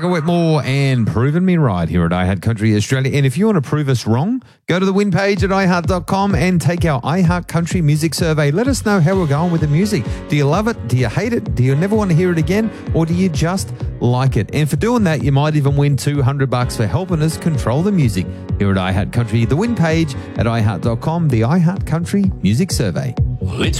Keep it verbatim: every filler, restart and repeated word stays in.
Parker Whitmore and Proven Me Right here at iHeart Country Australia. And if you want to prove us wrong, go to the win page at i heart dot com and take our iHeart Country Music Survey. Let us know how we're going with the music. Do you love it? Do you hate it? Do you never want to hear it again? Or do you just like it? And for doing that, you might even win two hundred bucks for helping us control the music here at iHeart Country. The win page at i heart dot com, the iHeart Country Music Survey. Well, it's